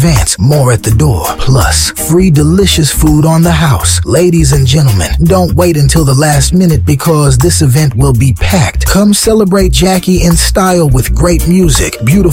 advance, more at the door. Plus, free delicious food on the house. Ladies and gentlemen, don't wait until the last minute because this event will be packed. Come celebrate Jackie in style with great music, beautiful